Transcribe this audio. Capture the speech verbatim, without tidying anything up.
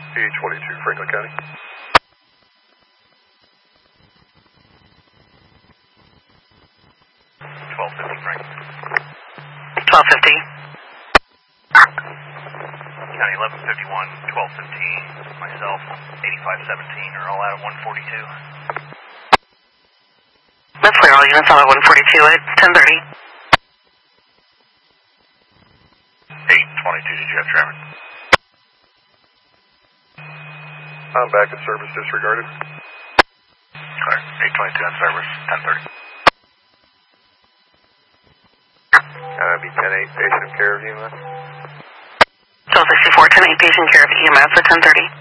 P H twenty-two, Franklin County. twelve fifty, Franklin. twelve fifty. County eleven fifty-one, twelve fifteen. Myself, eighty-five seventeen are all out at one forty-two. That's clear, all units all at one forty-two at ten thirty. eight twenty-two, did you have traffic? I'm back at service disregarded. Clear. eight twenty-two on service, ten thirty. Uh, be ten eight, patient care of E M S. twelve sixty-four, ten eight, patient care of E M S at ten thirty.